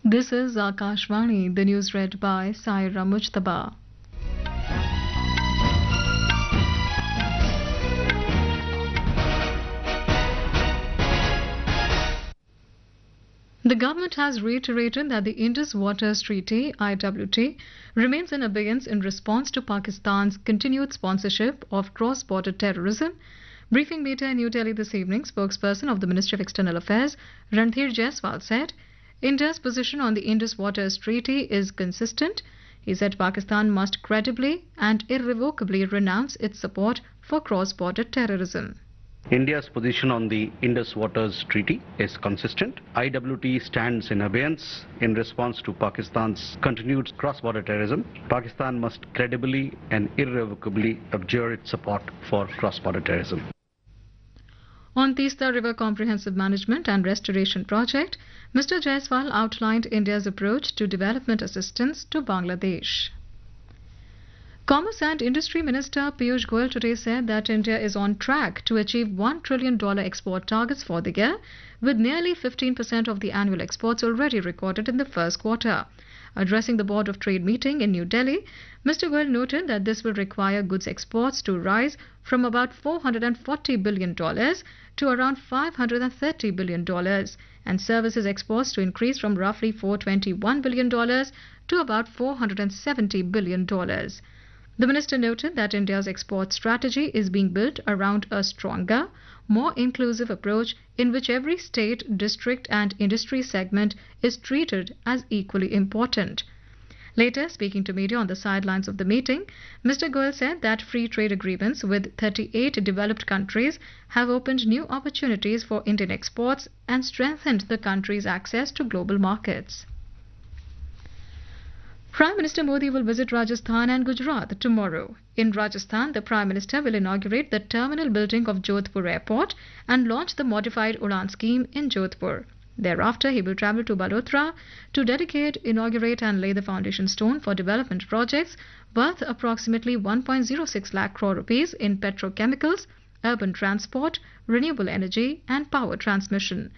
This is Akashvani, the news read by Saira Mujtaba. The government has reiterated that the Indus Waters Treaty (IWT) remains in abeyance in response to Pakistan's continued sponsorship of cross-border terrorism. Briefing media in New Delhi this evening, spokesperson of the Ministry of External Affairs Ranthir Jaiswal said India's position on the Indus Waters Treaty is consistent. He said Pakistan must credibly and irrevocably renounce its support for cross-border terrorism. India's position on the Indus Waters Treaty is consistent. IWT stands in abeyance in response to Pakistan's continued cross-border terrorism. Pakistan must credibly and irrevocably abjure its support for cross-border terrorism. On Teesta River Comprehensive Management and Restoration Project, Mr. Jaiswal outlined India's approach to development assistance to Bangladesh. Commerce and Industry Minister Piyush Goyal today said that India is on track to achieve $1 trillion export targets for the year, with nearly 15% of the annual exports already recorded in the first quarter. Addressing the Board of Trade meeting in New Delhi, Mr. Goyal noted that this will require goods exports to rise from about $440 billion to around $530 billion and services exports to increase from roughly $421 billion to about $470 billion. The minister noted that India's export strategy is being built around a stronger, more inclusive approach in which every state, district and industry segment is treated as equally important. Later, speaking to media on the sidelines of the meeting, Mr. Goyal said that free trade agreements with 38 developed countries have opened new opportunities for Indian exports and strengthened the country's access to global markets. Prime Minister Modi will visit Rajasthan and Gujarat tomorrow. In Rajasthan, the Prime Minister will inaugurate the terminal building of Jodhpur Airport and launch the modified Udan scheme in Jodhpur. Thereafter, he will travel to Balotra to dedicate, inaugurate and lay the foundation stone for development projects worth approximately 1.06 lakh crore rupees in petrochemicals, urban transport, renewable energy and power transmission.